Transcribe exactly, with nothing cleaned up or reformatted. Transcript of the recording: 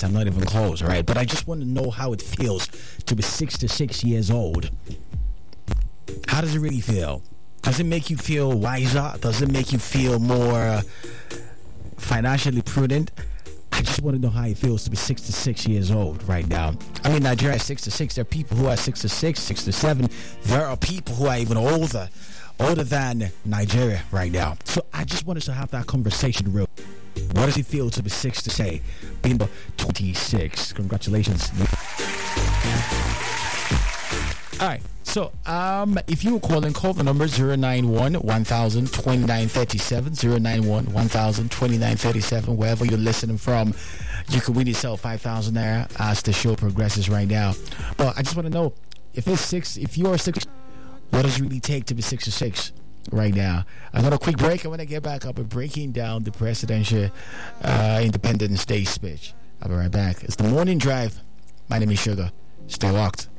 I'm not even close, right? But I just want to know how it feels to be sixty-six years old. How does it really feel? Does it make you feel wiser? Does it make you feel more uh, financially prudent? I just want to know how it feels to be sixty-six years old right now. I mean, Nigeria is sixty-six. There are people who are sixty-six, sixty-seven. There are people who are even older, older than Nigeria right now. So I just wanted to have that conversation real. What does it feel to be sixty-six, being twenty-six? Congratulations. All right. So, um, if you were calling, call the number zero nine one, one thousand, twenty-nine thirty-seven, zero nine one, one thousand, twenty-nine thirty-seven, wherever you're listening from. You can win yourself five thousand naira as the show progresses right now. But I just want to know, if it's six, if you're six, what does it really take to be sixty-six right now? I got a quick break. I want to get back up and breaking down the presidential uh, Independence Day speech. I'll be right back. It's the morning drive. My name is Sugar. Stay locked.